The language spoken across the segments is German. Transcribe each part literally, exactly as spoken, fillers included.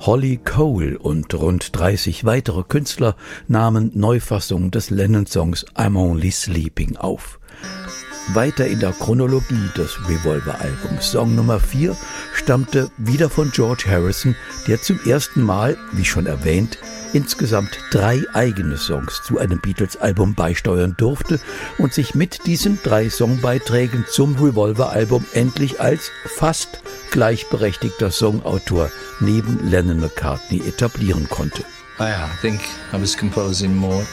Holly Cole und rund dreißig weitere Künstler nahmen Neufassungen des Lennon-Songs I'm Only Sleeping auf. Weiter in der Chronologie des Revolver-Albums. Song Nummer vier stammte wieder von George Harrison, der zum ersten Mal, wie schon erwähnt, insgesamt drei eigene Songs zu einem Beatles-Album beisteuern durfte und sich mit diesen drei Songbeiträgen zum Revolver-Album endlich als fast gleichberechtigter Songautor neben Lennon-McCartney etablieren konnte. Yeah, I think I was composing more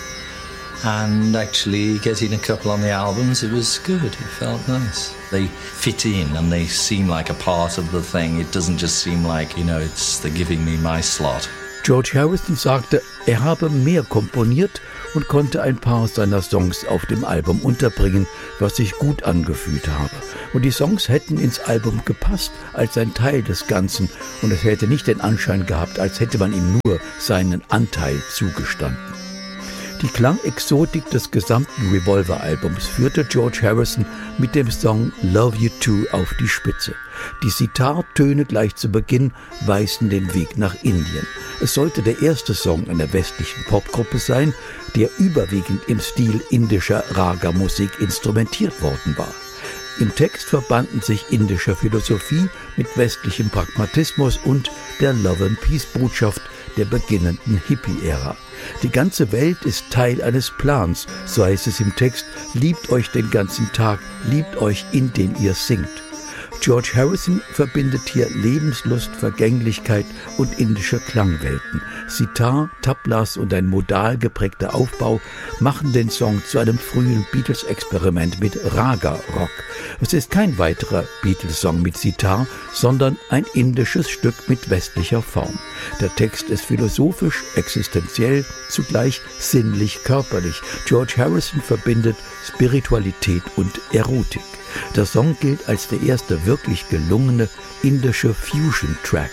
and actually getting a couple on the albums, it was good, it felt nice. They fit in and they seem like a part of the thing. It doesn't just seem like, you know, it's they're giving me my slot. George Harrison sagte, er habe mehr komponiert und konnte ein paar seiner Songs auf dem Album unterbringen, was sich gut angefühlt habe. Und die Songs hätten ins Album gepasst als ein Teil des Ganzen und es hätte nicht den Anschein gehabt, als hätte man ihm nur seinen Anteil zugestanden. Die Klangexotik des gesamten Revolver-Albums führte George Harrison mit dem Song Love You Too auf die Spitze. Die Sitar-Töne gleich zu Beginn weisen den Weg nach Indien. Es sollte der erste Song einer westlichen Popgruppe sein, der überwiegend im Stil indischer Raga-Musik instrumentiert worden war. Im Text verbanden sich indische Philosophie mit westlichem Pragmatismus und der Love-and-Peace-Botschaft der beginnenden Hippie-Ära. Die ganze Welt ist Teil eines Plans, so heißt es im Text, liebt euch den ganzen Tag, liebt euch, indem ihr singt. George Harrison verbindet hier Lebenslust, Vergänglichkeit und indische Klangwelten. Sitar, Tablas und ein modal geprägter Aufbau machen den Song zu einem frühen Beatles-Experiment mit Raga-Rock. Es ist kein weiterer Beatles-Song mit Sitar, sondern ein indisches Stück mit westlicher Form. Der Text ist philosophisch, existenziell, zugleich sinnlich-körperlich. George Harrison verbindet Spiritualität und Erotik. Der Song gilt als der erste wirklich gelungene indische Fusion-Track.